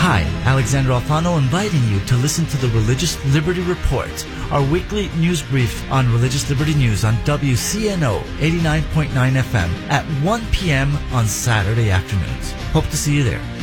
Hi, Alexander Alfano inviting you to listen to the Religious Liberty Report, our weekly news brief on religious liberty news on WCNO 89.9 FM at 1 p.m. on Saturday afternoons. Hope to see you there.